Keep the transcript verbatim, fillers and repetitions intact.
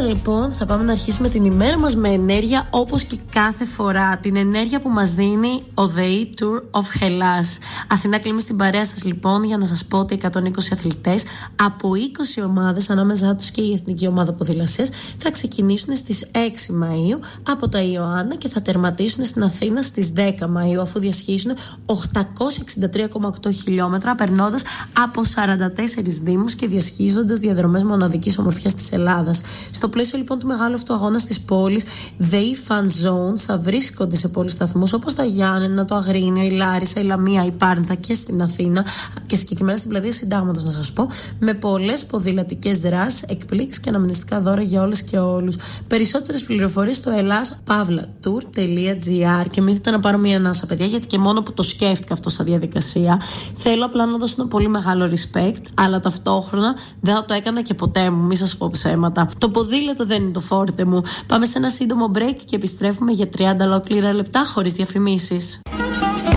λοιπόν θα πάμε να αρχίσουμε την ημέρα μας με ενέργεια, όπως και κάθε φορά. Την ενέργεια που μας δίνει ο ΔΕΗ Tour of Hellas. Αθηνά κλείνει στην παρέα σας λοιπόν για να σας πω ότι εκατόν είκοσι αθλητές από είκοσι ομάδες, ανάμεσά τους και η Εθνική Ομάδα Ποδηλασίας, θα ξεκινήσουν στις έξι Μαΐου από τα Ιωάννα και θα τερματίσουν στην Αθήνα στις δέκα Μαΐου, αφού διασχίσουν οκτακόσια εξήντα τρία κόμμα οκτώ χιλιόμετρα, περνώντας από σαράντα τέσσερις δήμους και διασχίζοντας διαδρομές μοναδικής ομορφιάς της Ελλάδας. Στο πλαίσιο λοιπόν του μεγάλου αυτού αγώνα της πόλης, ΔΕΗ Fan Zones θα βρίσκονται σε πολλούς σταθμούς όπως τα Γιάννενα, το Αγρίνιο, η Λάρισα, η Λαμία, η Πάρνηθα και στην Αθήνα και συγκεκριμένα στην πλατεία Συντάγματος, να σας πω, με πολλές ποδηλατικές δράσεις, εκπλήξεις και αναμνηστικά δώρα για όλες και όλους. Περισσότερες πληροφορίες στο ελλάς παύλα tour τελεία gr και μην θέλετε να πάρω μια ανάσα, παιδιά, γιατί και μόνο που το σκέφτηκα αυτό σαν διαδικασία, θέλω απλά να δώσω ένα πολύ μεγάλο respect, αλλά ταυτόχρονα δεν θα το έκανα και ποτέ μου, μη σας πω ψέματα. Το ποδήλατο δεν είναι το φόρτε μου. Πάμε σε ένα σύντομο break και επιστρέφουμε για τριάντα ολόκληρα λεπτά χωρίς διαφημίσεις.